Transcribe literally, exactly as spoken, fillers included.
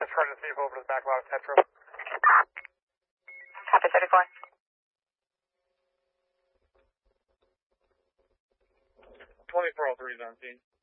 Just trying to see if over to the back lot of Tetra. Copy thirty-four. twenty-four oh three is on scene.